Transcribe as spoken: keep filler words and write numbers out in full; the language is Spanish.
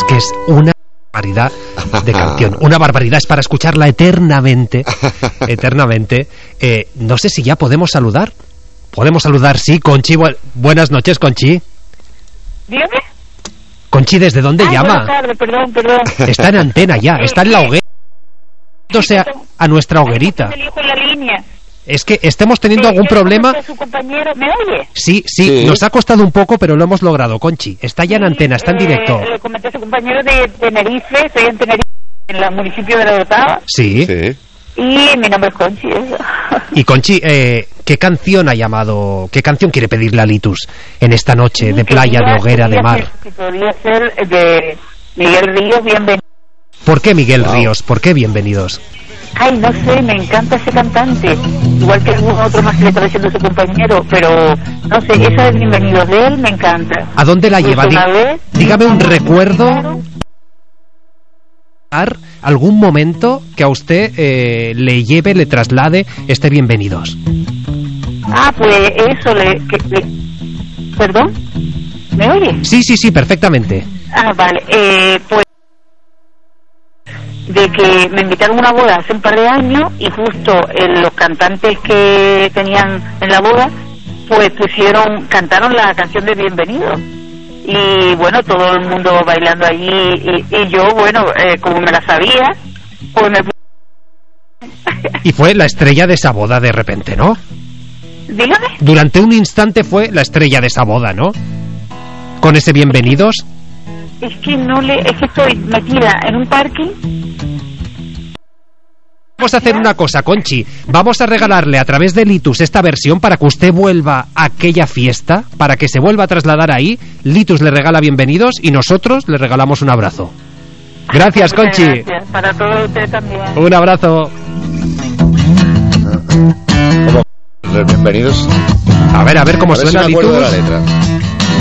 Es que es una barbaridad de canción, una barbaridad, es para escucharla eternamente, eternamente. Eh, no sé si ya podemos saludar. Podemos saludar, sí, Conchi. Bu buenas noches, Conchi. Dígame. Conchi, ¿desde dónde Ay, llama? Buenas tardes, perdón, perdón. Está en antena ya, está en la hoguera. A, a nuestra hoguerita. Ay, no, en la línea. Es que estemos teniendo algún problema. ¿Su compañero me oye? Sí, sí, sí, nos ha costado un poco, pero lo hemos logrado, Conchi. Está ya en antena, está en directo. Eh, le comenté a su compañero de Tenerife, estoy en Tenerife, en el municipio de La Dotava. Sí. sí. Y mi nombre es Conchi. Eso. Y Conchi, eh, ¿qué canción ha llamado, qué canción quiere pedirle a Litus en esta noche sí, de playa, quería, de hoguera, de mar? Ser, que podría ser de Miguel Ríos, Bienvenidos. ¿Por qué Miguel wow. Ríos? ¿Por qué Bienvenidos? Ay, no sé, me encanta ese cantante. Igual que algún otro más que le está diciendo su compañero, pero no sé, esa de Bienvenidos de él me encanta. ¿A dónde la lleva? Dí vez, dígame un recuerdo, algún momento que a usted eh, le lleve, le traslade este Bienvenidos. Ah, pues eso, le, que, le... ¿Perdón? ¿Me oye? Sí, sí, sí, perfectamente. Ah, vale, eh, pues de que me invitaron a una boda hace un par de años y justo eh, los cantantes que tenían en la boda pues pusieron, cantaron la canción de Bienvenido y bueno, todo el mundo bailando allí y, y yo, bueno, eh, como me la sabía, pues me... Y fue la estrella de esa boda de repente, ¿no? Dígame. Durante un instante fue la estrella de esa boda, ¿no? Con ese Bienvenidos. Es que no le, es que estoy metida en un parking. Vamos a hacer una cosa, Conchi. Vamos a regalarle a través de Litus esta versión para que usted vuelva a aquella fiesta, para que se vuelva a trasladar ahí. Litus le regala Bienvenidos y nosotros le regalamos un abrazo. Gracias, Conchi. Gracias. Para todos ustedes también. Un abrazo. Bienvenidos. A ver, a ver cómo a ver suena si me acuerdo Litus. de la letra.